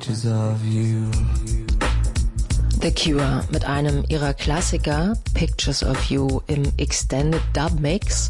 pictures of you. The Cure mit einem ihrer Klassiker Pictures of You im Extended Dub Mix.